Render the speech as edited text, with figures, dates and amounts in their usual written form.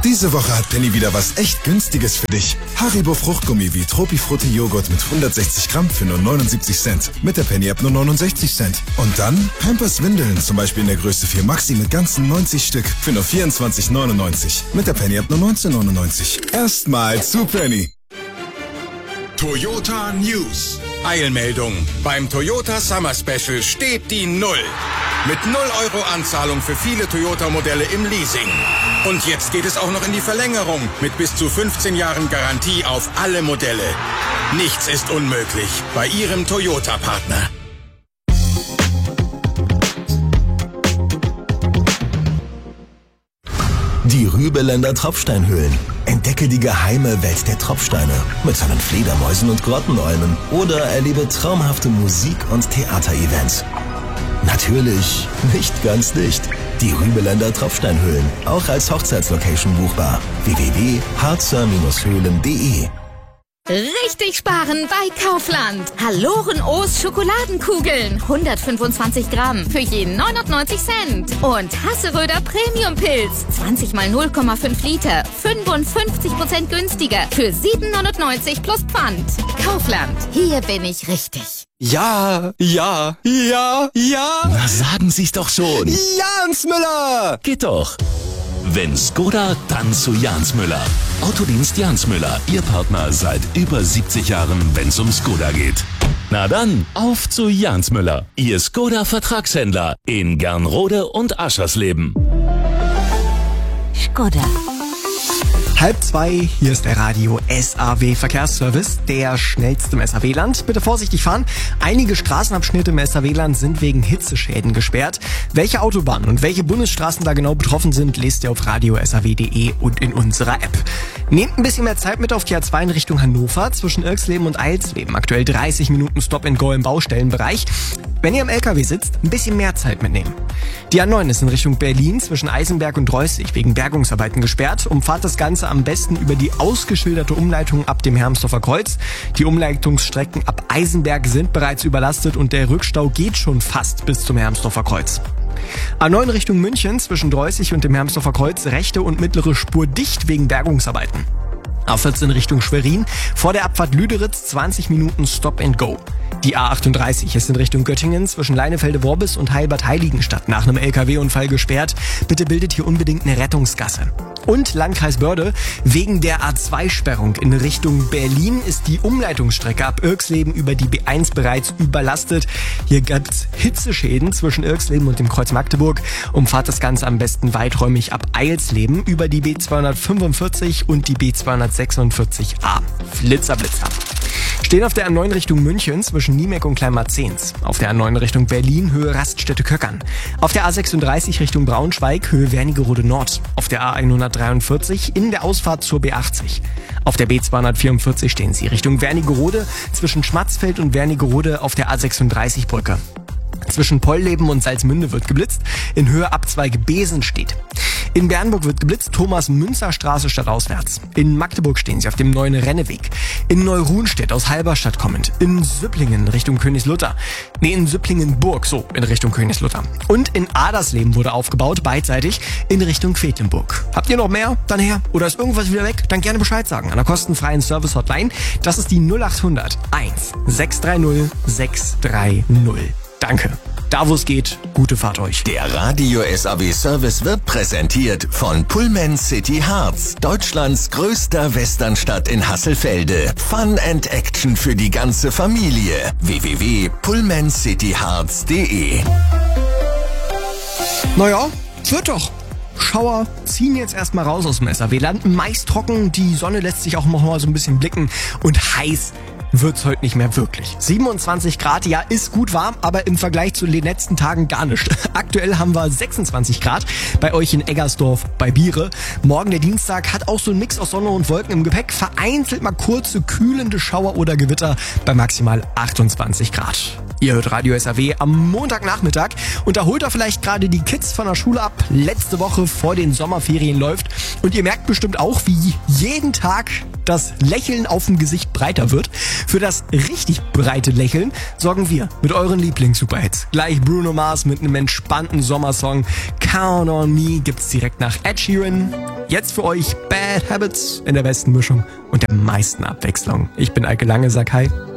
Diese Woche hat Penny wieder was echt Günstiges für dich. Haribo Fruchtgummi wie Tropifrutti Joghurt mit 160 Gramm für nur 79 Cent. Mit der Penny-App nur 69 Cent. Und dann Pampers Windeln, zum Beispiel in der Größe 4 Maxi mit ganzen 90 Stück für nur 24,99. Mit der Penny-App nur 19,99. Erstmal zu Penny. Toyota News. Eilmeldung. Beim Toyota Summer Special steht die Null. Mit 0 Euro Anzahlung für viele Toyota-Modelle im Leasing. Und jetzt geht es auch noch in die Verlängerung mit bis zu 15 Jahren Garantie auf alle Modelle. Nichts ist unmöglich bei Ihrem Toyota-Partner. Die Rübeländer Tropfsteinhöhlen. Entdecke die geheime Welt der Tropfsteine mit seinen Fledermäusen und Grottenolmen oder erlebe traumhafte Musik- und Theaterevents. Natürlich nicht ganz dicht. Die Rübeländer Tropfsteinhöhlen, auch als Hochzeitslocation buchbar. www.harzer-höhlen.de. Richtig sparen bei Kaufland. Haloren-O's Schokoladenkugeln. 125 Gramm für jeden 99 Cent. Und Hasseröder Premium-Pilz. 20 mal 0,5 Liter. 55% günstiger. Für 7,99 plus Pfand. Kaufland. Hier bin ich richtig. Ja. Na sagen Sie's doch schon. Jans Müller! Geht doch. Wenn Skoda, dann zu Jans Müller. Autodienst Jans Müller, Ihr Partner seit über 70 Jahren, wenn's um Skoda geht. Na dann, auf zu Jans Müller, Ihr Skoda-Vertragshändler in Gernrode und Aschersleben. Skoda. 1:30, hier ist der Radio SAW Verkehrsservice, der schnellste im SAW-Land. Bitte vorsichtig fahren. Einige Straßenabschnitte im SAW-Land sind wegen Hitzeschäden gesperrt. Welche Autobahnen und welche Bundesstraßen da genau betroffen sind, lest ihr auf radiosaw.de und in unserer App. Nehmt ein bisschen mehr Zeit mit auf die A2 in Richtung Hannover zwischen Irksleben und Eilsleben. Aktuell 30 Minuten Stop-and-Go im Baustellenbereich. Wenn ihr im LKW sitzt, ein bisschen mehr Zeit mitnehmen. Die A9 ist in Richtung Berlin zwischen Eisenberg und Reußig wegen Bergungsarbeiten gesperrt. Umfahrt das Ganze am besten über die ausgeschilderte Umleitung ab dem Hermsdorfer Kreuz. Die Umleitungsstrecken ab Eisenberg sind bereits überlastet und der Rückstau geht schon fast bis zum Hermsdorfer Kreuz. A9 Richtung München zwischen Reußig und dem Hermsdorfer Kreuz rechte und mittlere Spur dicht wegen Bergungsarbeiten. A14 Richtung Schwerin, vor der Abfahrt Lüderitz 20 Minuten Stop and Go. Die A38 ist in Richtung Göttingen zwischen Leinefelde-Worbis und Heilbad-Heiligenstadt nach einem LKW-Unfall gesperrt. Bitte bildet hier unbedingt eine Rettungsgasse. Und Landkreis Börde, wegen der A2-Sperrung in Richtung Berlin ist die Umleitungsstrecke ab Irksleben über die B1 bereits überlastet. Hier gibt's Hitzeschäden zwischen Irksleben und dem Kreuz Magdeburg. Umfahrt das Ganze am besten weiträumig ab Eilsleben über die B245 und die B246a. Flitzer. Stehen auf der A9 Richtung München zwischen Niemeck und Kleinmarzens. Auf der A9 Richtung Berlin, Höhe Raststätte-Köckern. Auf der A36 Richtung Braunschweig, Höhe Wernigerode Nord. Auf der A143 in der Ausfahrt zur B80. Auf der B244 stehen sie Richtung Wernigerode zwischen Schmatzfeld und Wernigerode auf der A36-Brücke. Zwischen Polleben und Salzmünde wird geblitzt, in Höhe Abzweige Besenstedt. In Bernburg wird geblitzt, Thomas-Münzer-Straße stadtauswärts. In Magdeburg stehen sie auf dem neuen Renneweg. In Neuruhnstedt aus Halberstadt kommend. In Süpplingen Richtung Königslutter. In Süpplingenburg, so, in Richtung Königslutter. Und in Adersleben wurde aufgebaut, beidseitig, in Richtung Quedlinburg. Habt ihr noch mehr? Dann her. Oder ist irgendwas wieder weg? Dann gerne Bescheid sagen. An der kostenfreien Service-Hotline. Das ist die 0800 1 630 630. Danke. Da wo es geht, gute Fahrt euch. Der Radio SAW Service wird präsentiert von Pullman City Harz, Deutschlands größter Westernstadt in Hasselfelde. Fun and Action für die ganze Familie. www.pullmancityharz.de. Naja, wird doch. Schauer ziehen jetzt erstmal raus aus dem SAW-Land. Meist trocken, die Sonne lässt sich auch noch mal so ein bisschen blicken und heiß wird's heute nicht mehr wirklich. 27 Grad, ja, ist gut warm, aber im Vergleich zu den letzten Tagen gar nicht. Aktuell haben wir 26 Grad bei euch in Eggersdorf bei Biere. Morgen der Dienstag hat auch so ein Mix aus Sonne und Wolken im Gepäck. Vereinzelt mal kurze, kühlende Schauer oder Gewitter bei maximal 28 Grad. Ihr hört Radio SAW am Montagnachmittag und da holt ihr vielleicht gerade die Kids von der Schule ab. Letzte Woche vor den Sommerferien läuft und ihr merkt bestimmt auch, wie jeden Tag das Lächeln auf dem Gesicht breiter wird. Für das richtig breite Lächeln sorgen wir mit euren Lieblings-Superhits. Gleich Bruno Mars mit einem entspannten Sommersong. Count on Me gibt's direkt nach Ed Sheeran. Jetzt für euch Bad Habits in der besten Mischung und der meisten Abwechslung. Ich bin Eike Lange, sag hi.